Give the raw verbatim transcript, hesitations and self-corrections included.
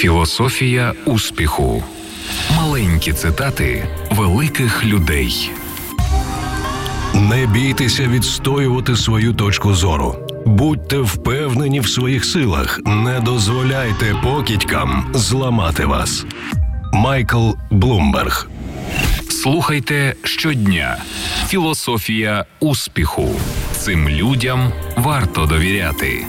Філософія успіху. Маленькі цитати великих людей. Не бійтеся відстоювати свою точку зору. Будьте впевнені в своїх силах. Не дозволяйте покидькам зламати вас. Майкл Блумберг. Слухайте щодня. Філософія успіху. Цим людям варто довіряти.